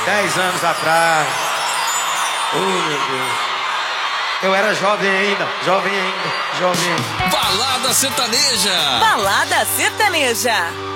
10 anos atrás. Oh, meu Deus. Eu era jovem ainda. Balada Sertaneja. Balada Sertaneja.